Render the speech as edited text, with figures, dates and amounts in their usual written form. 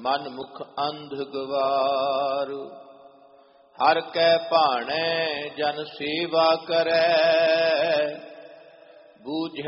ਮਨ ਮੁਖ ਅੰਧ ਗਵਾਰ। ਹਰ ਕੈ ਭਾਣੈ ਜਨ ਸੇਵਾ ਕਰੈ, ਬੂਝੈ